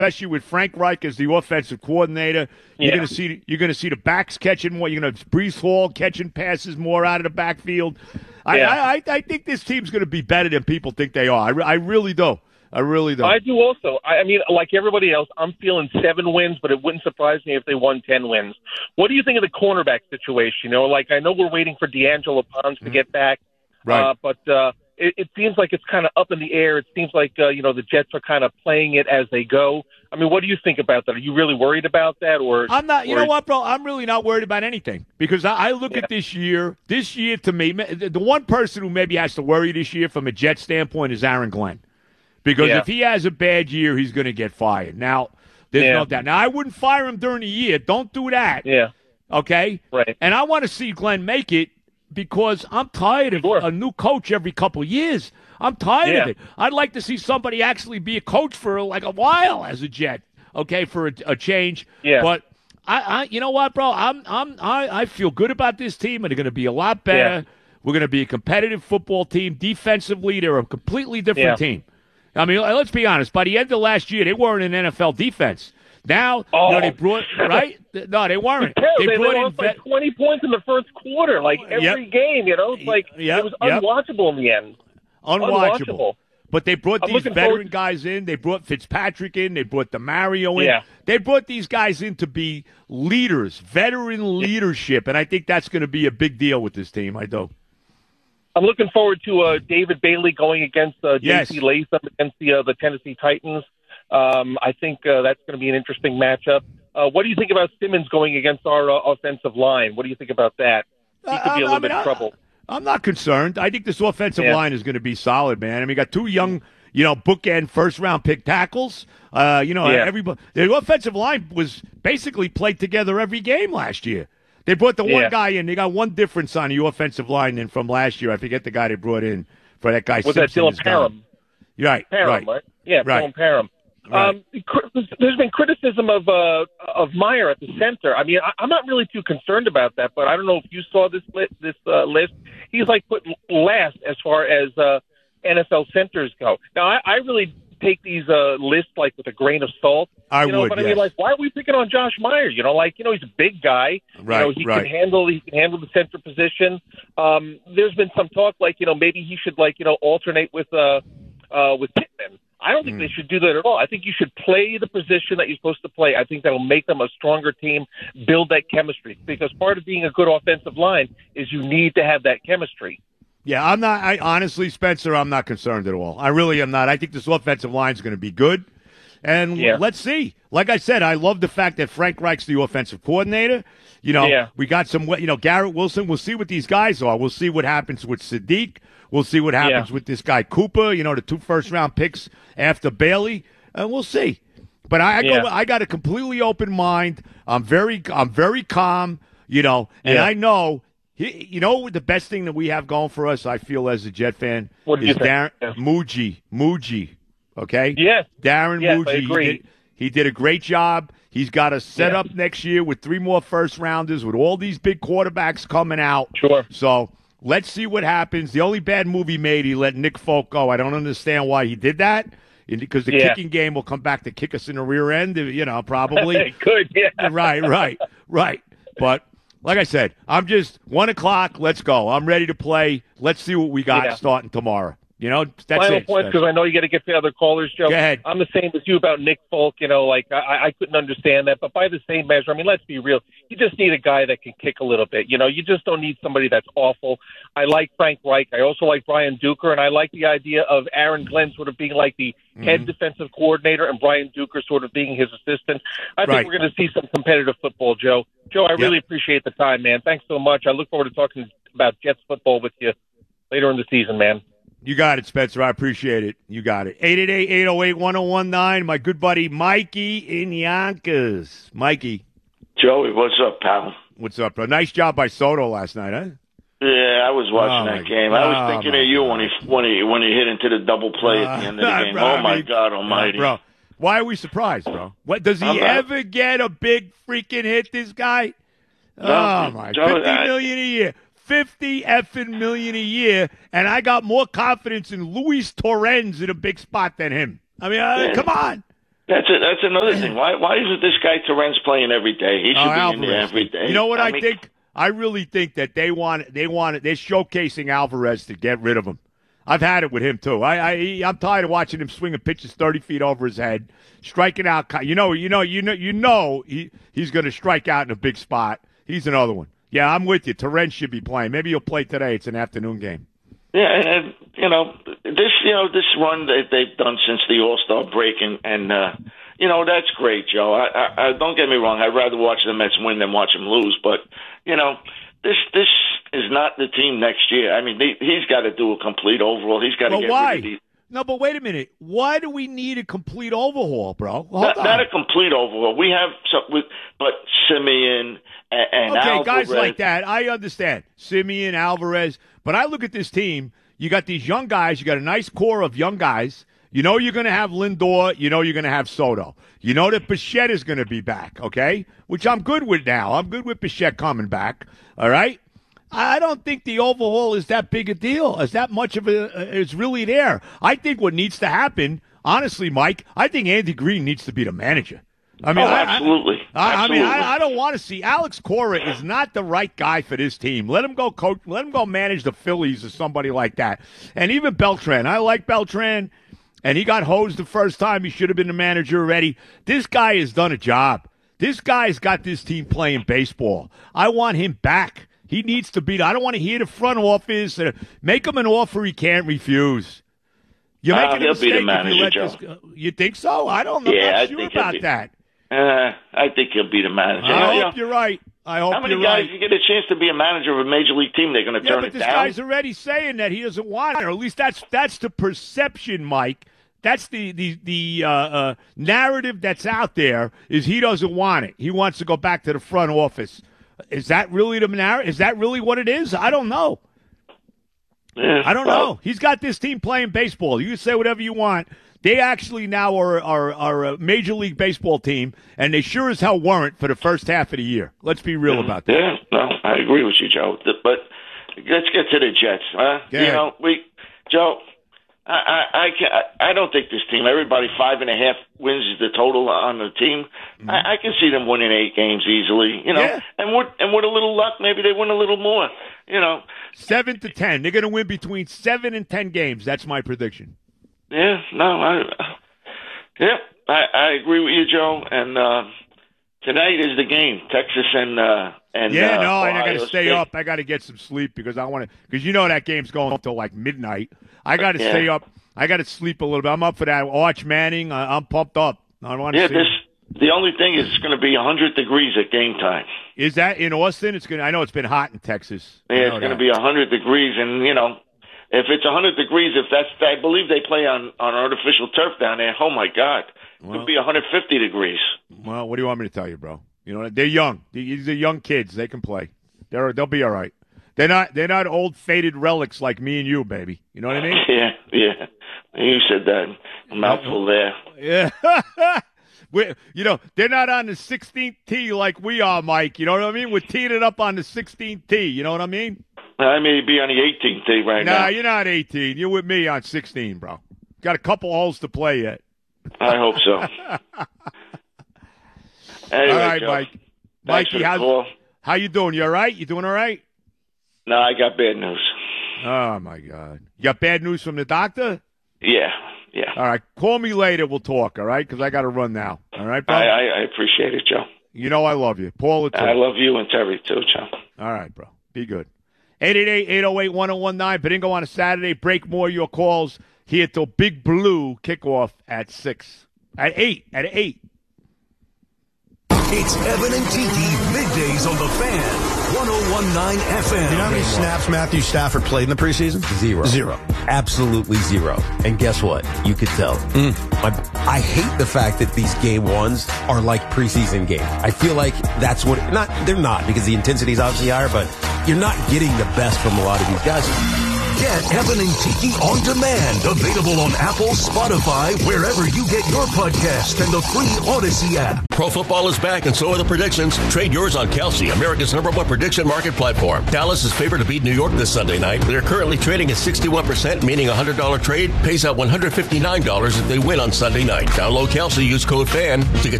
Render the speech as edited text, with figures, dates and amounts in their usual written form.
especially with Frank Reich as the offensive coordinator. You're going to see the backs catching more. You're going to Breece Hall catching passes more out of the backfield. I think this team's going to be better than people think they are. I really do. I really do. I do also. I mean, like everybody else, I'm feeling 7 wins, but it wouldn't surprise me if they won 10 wins. What do you think of the cornerback situation? You know, like I know we're waiting for D'Angelo Ponce to get back, right? But it seems like it's kind of up in the air. It seems like the Jets are kind of playing it as they go. I mean, what do you think about that? Are you really worried about that, or I'm not? You know what, bro? I'm really not worried about anything because I look at this year. This year, to me, the one person who maybe has to worry this year from a Jets standpoint is Aaron Glenn. Because if he has a bad year, he's going to get fired. Now, there's no doubt. Now, I wouldn't fire him during the year. Don't do that. Yeah. Okay? Right. And I want to see Glenn make it because I'm tired of a new coach every couple of years. I'm tired of it. I'd like to see somebody actually be a coach for like a while as a Jet, okay, for a change. Yeah. But I you know what, bro? I feel good about this team, and they're going to be a lot better. Yeah. We're going to be a competitive football team. Defensively, they're a completely different team. I mean, let's be honest. By the end of last year, they weren't an NFL defense. Now, they brought right. No, they weren't. They lost like 20 points in the first quarter, like every game. You know, it's like it was unwatchable in the end. Unwatchable. But they brought these veteran guys in. They brought Fitzpatrick in. They brought DeMario in. Yeah. They brought these guys in to be leaders, veteran leadership, and I think that's going to be a big deal with this team. I do. I'm looking forward to David Bailey going against J.C. Latham against the Tennessee Titans. I think that's going to be an interesting matchup. What do you think about Simmons going against our offensive line? What do you think about that? He could be a little bit in trouble. I'm not concerned. I think this offensive line is going to be solid, man. I mean, we got 2 young, bookend first-round pick tackles. Everybody. The offensive line was basically played together every game last year. They brought the one guy in. They got one difference on the offensive line than from last year. I forget the guy they brought in for that guy. Was that Dylan Parham? Right. Yeah, Dylan Parham. Right. There's been criticism of Meyer at the center. I mean, I'm not really too concerned about that, but I don't know if you saw this list. He's like put last as far as NFL centers go. Now, I really take these lists like with a grain of salt. I mean, like, why are we picking on Josh Meyer? He's a big guay. Right. He can handle the center position. There's been some talk like maybe he should alternate with Pittman. I don't think they should do that at all. I think you should play the position that you're supposed to play. I think that'll make them a stronger team, build that chemistry. Because part of being a good offensive line is you need to have that chemistry. Yeah, honestly, Spencer, I'm not concerned at all. I really am not. I think this offensive line is going to be good. And let's see. Like I said, I love the fact that Frank Reich's the offensive coordinator. We got some, Garrett Wilson. We'll see what these guys are. We'll see what happens with Sadiq. We'll see what happens with this guy Cooper, the 2 first-round picks after Bailey. And we'll see. But I got a completely open mind. I'm very calm, and I know the best thing that we have going for us, I feel, as a Jet fan, is Darren Muji. Okay? Yes. Darren Muji. I agree. He did a great job. He's got a set up next year with 3 more first-rounders with all these big quarterbacks coming out. Sure. So let's see what happens. The only bad move he made, he let Nick Folk go. I don't understand why he did that. Because the kicking game will come back to kick us in the rear end, probably. It could, yeah. Right. But like I said, I'm just 1 o'clock. Let's go. I'm ready to play. Let's see what we got starting tomorrow. That's Final points, because I know you got to get to other callers, Joe. Go ahead. I'm the same as you about Nick Folk. I couldn't understand that. But by the same measure, I mean, let's be real. You just need a guy that can kick a little bit. You just don't need somebody that's awful. I like Frank Reich. I also like Brian Duker. And I like the idea of Aaron Glenn sort of being like the head defensive coordinator and Brian Duker sort of being his assistant. I think we're going to see some competitive football, Joe. Joe, I really appreciate the time, man. Thanks so much. I look forward to talking about Jets football with you later in the season, man. You got it, Spencer. I appreciate it. You got it. 888-808-1019. My good buddy Mikey in Yonkers. Mikey. Joey, what's up, pal? What's up, bro? Nice job by Soto last night, huh? Yeah, I was watching that game. I was thinking of you when he hit into the double play at the end of the game. Oh, my God almighty. Bro, why are we surprised, bro? What does he ever get a big freaking hit, this guy? My, $50 million a year. 50 effing million a year, and I got more confidence in Luis Torrens in a big spot than him. I mean, come on. That's another thing. Why isn't this guy Terrence playing every day? He should be in there every day. You know what I think? I really think that they're showcasing Alvarez to get rid of him. I've had it with him too. I'm tired of watching him swinging pitches 30 feet over his head, striking out. He's going to strike out in a big spot. He's another one. Yeah, I'm with you. Terrence should be playing. Maybe he'll play today. It's an afternoon game. Yeah, and this run that they've done since the All-Star break, and that's great, Joe. I don't get me wrong. I'd rather watch the Mets win than watch them lose, but this is not the team next year. I mean, he's got to do a complete overhaul. He's got to get rid of these. No, but wait a minute. Why do we need a complete overhaul, bro? Not a complete overhaul. We have but Semien and Alvarez. Guys like that, I understand. Semien, Alvarez. But I look at this team. You got these young guys. You got a nice core of young guys. You know you're going to have Lindor. You know you're going to have Soto. You know that Bichette is going to be back, okay? Which I'm good with now. I'm good with Bichette coming back, all right? I don't think the overhaul is that big a deal. Is that much of it's really there. I think what needs to happen, honestly, Mike, I think Andy Green needs to be the manager. I mean, absolutely. I don't want to see Alex Cora is not the right guy for this team. Let him go coach. Let him go manage the Phillies or somebody like that. And even Beltran, I like Beltran, and he got hosed the first time. He should have been the manager already. This guy has done a job. This guy's got this team playing baseball. I want him back. He needs to be. I don't want to hear the front office make him an offer he can't refuse. You're making a mistake. He'll be the manager, Joe. You think so? I don't know. Yeah, I'm not sure about that. I think he'll be the manager. I hope you're right. How many guys you get a chance to be a manager of a major league team? They're going to turn it down. This guy's already saying that he doesn't want it, or at least that's the perception, Mike. That's the narrative that's out there is he doesn't want it. He wants to go back to the front office. Is that really the narrative? Is that really what it is? I don't know. Yeah, I don't know. He's got this team playing baseball. You can say whatever you want. They actually now are a Major League Baseball team, and they sure as hell weren't for the first half of the year. Let's be real about that. Yeah, no, I agree with you, Joe. But let's get to the Jets. Yeah. Joe, I don't think this team, everybody 5.5 wins is the total on the team. Mm-hmm. I can see them winning 8 games easily, and with a little luck, maybe they win a little more, 7 to 10. They're going to win between 7 and 10 games. That's my prediction. Yeah, no, I agree with you, Joe. And tonight is the game, Texas and I got to stay up. I got to get some sleep because that game's going until like midnight. I got to stay up. I got to sleep a little bit. I'm up for that. Arch Manning, I'm pumped up. I want to see. The only thing is it's going to be 100 degrees at game time. Is that in Austin? I know it's been hot in Texas. Yeah, it's going to be 100 degrees, and if it's 100 degrees, I believe they play on artificial turf down there. Oh my God, it could be 150 degrees. Well, what do you want me to tell you, bro? They're young. These are young kids. They can play. They'll be all right. They're not old faded relics like me and you, baby. You know what I mean? Yeah. You said that. A mouthful there. Yeah. They're not on the 16th tee like we are, Mike. You know what I mean? We're teeing it up on the 16th tee. You know what I mean? I may be on the 18th tee right now. Nah, you're not 18. You're with me on 16, bro. Got a couple holes to play yet. I hope so. Anyway, all right, Joe, Mike. Mikey, how you doing? You all right? You doing all right? No, I got bad news. Oh, my God. You got bad news from the doctor? Yeah. All right. Call me later. We'll talk, all right? Because I got to run now. All right, bro? I appreciate it, Joe. You know I love you. Paula, too. I love you and Terry, too, Joe. All right, bro. Be good. 888-808-1019. Badingo on a Saturday. Break more of your calls here till Big Blue kickoff at 6. At 8. It's Evan and Tiki middays on the Fan. 101.9 FM. You know how many snaps Matthew Stafford played in the preseason? Zero. Absolutely zero. And guess what? You could tell. I hate the fact that these game ones are like preseason games. I feel like that's what they're not because the intensity is obviously higher, but you're not getting the best from a lot of these guys. Get Evan and Tiki on demand. Available on Apple, Spotify, wherever you get your podcast, and the free Odyssey app. Pro football is back, and so are the predictions. Trade yours on Kelsey, America's #1 prediction market platform. Dallas is favored to beat New York this Sunday night. They're currently trading at 61%, meaning a $100 trade pays out $159 if they win on Sunday night. Download Kelsey, use code FAN to get